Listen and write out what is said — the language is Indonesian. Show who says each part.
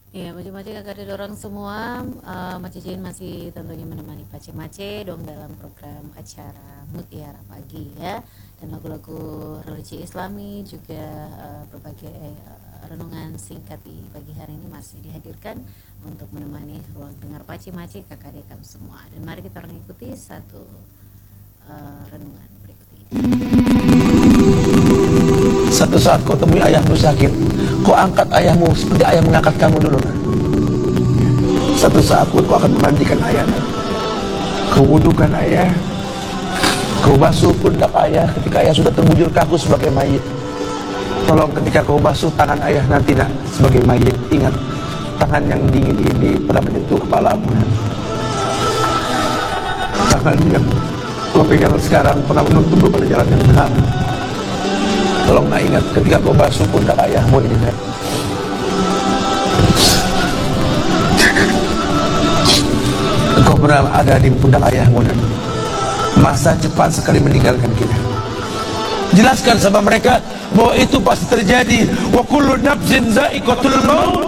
Speaker 1: Iya, Mace-Mace kakak ada orang semua. Mace Jin masih tentunya menemani Pace Mace dong dalam program acara Mutiara Pagi ya. Dan lagu-lagu religi Islami juga berbagai renungan singkat di pagi hari ini masih dihadirkan untuk menemani ruang dengar Pace Mace kakak ada kamu semua. Dan mari kita orang ikuti satu renungan berikut ini.
Speaker 2: Satu saat kau temui ayahmu sakit, kau angkat ayahmu seperti ayah mengangkat kamu dulu. Satu saat kau akan memandikan ayah, kau wudukan ayah, kau basuh pundak ayah ketika ayah sudah terbujur kaku sebagai mayit. Tolong ketika kau basuh tangan ayah nanti nak sebagai mayit, ingat tangan yang dingin ini pernah menyentuh kepalamu. Tangan yang kau pegang sekarang pernah menuntun pada jalan yang benar. Tolong nak ingat ketika kau basuh pundak ayahmu ini nak. Engkau pernah ada di pundak ayahmu nak. Masa cepat sekali meninggalkan kita. Jelaskan sama mereka bahwa itu pasti terjadi. Wa kullu nafsin za'iqatul maut.